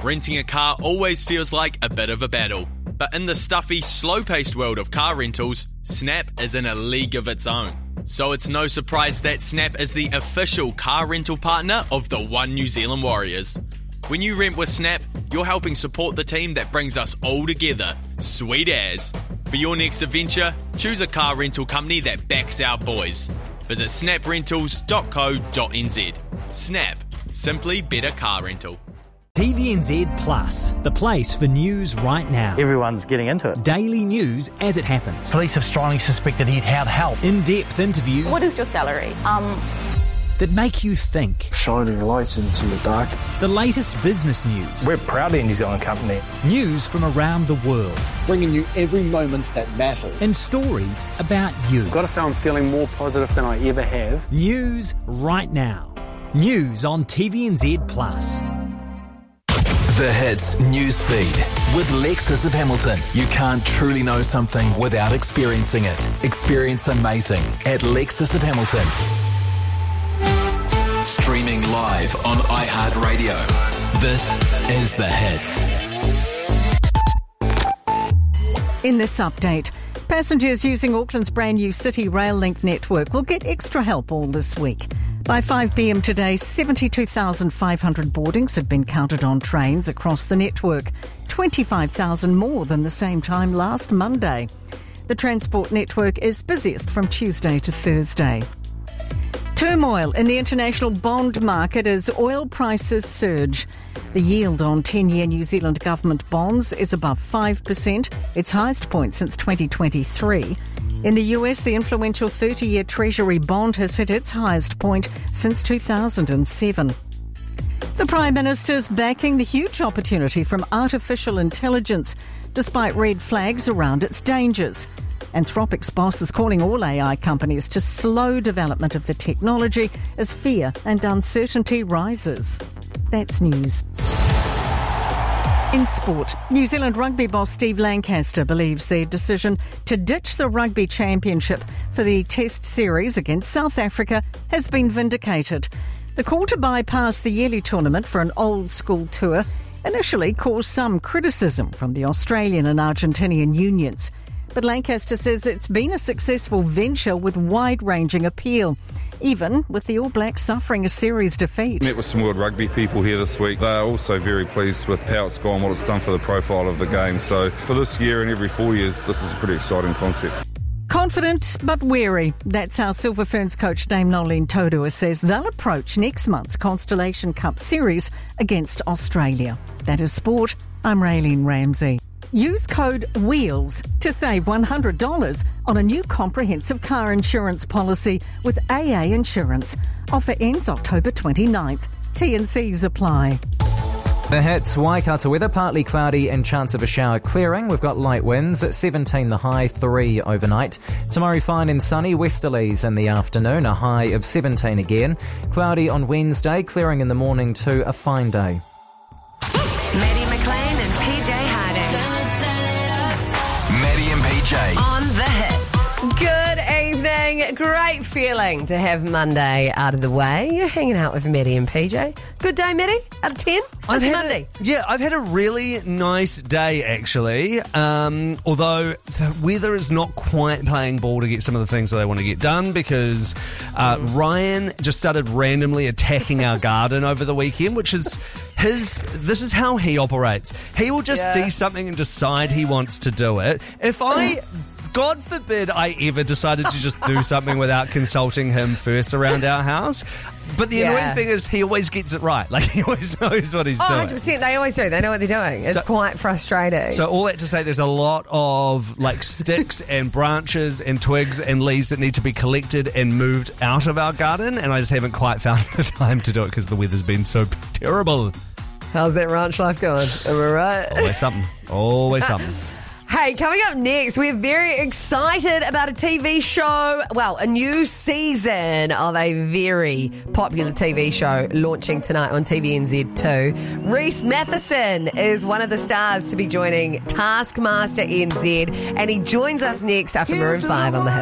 Renting a car always feels like a bit of a battle. But in the stuffy, slow-paced world of car rentals, Snap is in a league of its own. So it's no surprise that Snap is the official car rental partner of the One New Zealand Warriors. When you rent with Snap, you're helping support the team that brings us all together. Sweet as. For your next adventure, choose a car rental company that backs our boys. Visit snaprentals.co.nz. Snap. Simply better car rental. TVNZ Plus, the place for news right now. Everyone's getting into it. Daily news as it happens. Police have strongly suspected he'd had help. In-depth interviews. What is your salary? That make you think. Shining light into the dark. The latest business news. We're proudly a New Zealand company. News from around the world. Bringing you every moment that matters. And stories about you. I've got to say I'm feeling more positive than I ever have. News right now. News on TVNZ Plus. The Hits news feed with Lexus of Hamilton. You can't truly know something without experiencing it. Experience amazing at Lexus of Hamilton. Streaming live on iHeartRadio. This is The Hits. In this update, passengers using Auckland's brand new City Rail Link network will get extra help all this week. By 5 p.m. today, 72,500 boardings have been counted on trains across the network, 25,000 more than the same time last Monday. The transport network is busiest from Tuesday to Thursday. Turmoil in the international bond market as oil prices surge. The yield on 10-year New Zealand government bonds is above 5%, its highest point since 2023. In the US, the influential 30-year Treasury bond has hit its highest point since 2007. The Prime Minister's backing the huge opportunity from artificial intelligence, despite red flags around its dangers. Anthropic's boss is calling all AI companies to slow development of the technology as fear and uncertainty rises. That's news. In sport, New Zealand rugby boss Steve Lancaster believes their decision to ditch the Rugby Championship for the Test series against South Africa has been vindicated. The call to bypass the yearly tournament for an old-school tour initially caused some criticism from the Australian and Argentinian unions. But Lancaster says it's been a successful venture with wide-ranging appeal, even with the All Blacks suffering a series defeat. Met with some World Rugby people here this week. They're also very pleased with how it's gone, what it's done for the profile of the game. So for this year and every 4 years, this is a pretty exciting concept. Confident but wary. That's how Silver Ferns coach Dame Nolene Taurua says they'll approach next month's Constellation Cup series against Australia. That is sport. I'm Raylene Ramsey. Use code WHEELS to save $100 on a new comprehensive car insurance policy with AA Insurance. Offer ends October 29th. T&Cs apply. The Hits, Waikato weather, partly cloudy and chance of a shower clearing. We've got light winds, 17 the high, 3 overnight. Tomorrow fine and sunny, westerlies in the afternoon, a high of 17 again. Cloudy on Wednesday, clearing in the morning to a fine day. Maddie McLean and PJ Harding. Maddie and PJ. On The Hits. Good evening. Great feeling to have Monday out of the way. You're hanging out with Maddie and PJ. Good day, Maddie? Out of 10? How's Monday? I've had a really nice day, actually. Although the weather is not quite playing ball to get some of the things that I want to get done because Ryan just started randomly attacking our garden over the weekend, which is this is how he operates. He will just see something and decide he wants to do it. If God forbid I ever decided to just do something without consulting him first around our house. But the annoying thing is he always gets it right. Like, he always knows what he's doing. 100%. They always do. They know what they're doing. It's quite frustrating. So all that to say, there's a lot of sticks and branches and twigs and leaves that need to be collected and moved out of our garden, and I just haven't quite found the time to do it because the weather's been so terrible. How's that ranch life going? Am I right? Always something. Always something. Hey, coming up next, we're very excited about a TV show. Well, a new season of a very popular TV show launching tonight on TVNZ2. Rhys Matheson is one of the stars to be joining Taskmaster NZ, and he joins us next after Maroon 5 on The Hit.